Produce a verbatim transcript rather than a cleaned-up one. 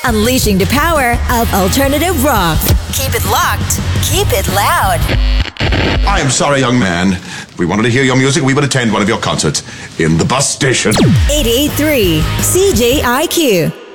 unleashing the power of alternative rock. Keep it locked. Keep it loud. I am sorry, young man. If we wanted to hear your music, we would attend one of your concerts in the bus station. eighty-eight point three C J I Q.